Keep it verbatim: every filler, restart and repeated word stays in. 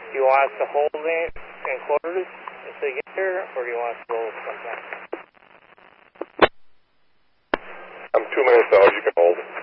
Do you want us to hold it in quarters until you get there, or do you want us to roll sometime? I'm two minutes out. You can hold.